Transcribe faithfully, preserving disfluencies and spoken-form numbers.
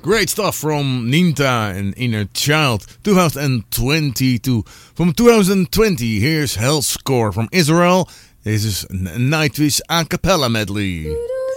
Great stuff from Ninta and Inner Child, twenty twenty-two. From twenty twenty, here's Hellscore from Israel. This is Nightwish a cappella medley.